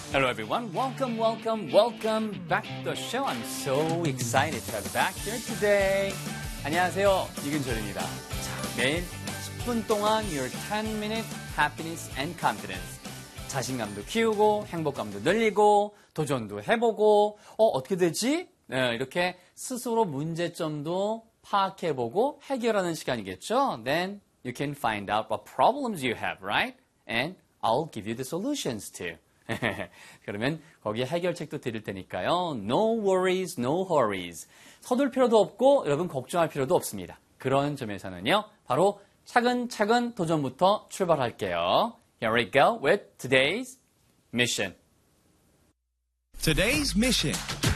Hello everyone, welcome back to the show. I'm so excited to have you back here today. 안녕하세요, 이근철입니다. 자, 매일 10분 동안 your 10-minute happiness and confidence. 자신감도 키우고 행복감도 늘리고 도전도 해보고 어떻게 되지? 네, 이렇게 스스로 문제점도 파악해보고 해결하는 시간이겠죠? Then you can find out what problems you have, right? And I'll give you the solutions too. 그러면 거기에 해결책도 드릴 테니까요. No worries, no hurries. 서둘 필요도 없고 여러분 걱정할 필요도 없습니다. 그런 점에서는요. 바로 차근차근 도전부터 출발할게요. Here we go with today's mission. Today's mission.